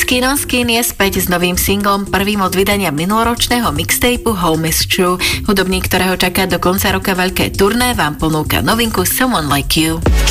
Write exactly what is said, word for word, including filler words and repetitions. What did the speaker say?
Skin on Skin je späť s novým singlom, prvým od vydania minuloročného mixtapeu Home is True. Hudobník, ktorého čaká do konca roka veľké turné, vám ponúka novinku Someone Like You.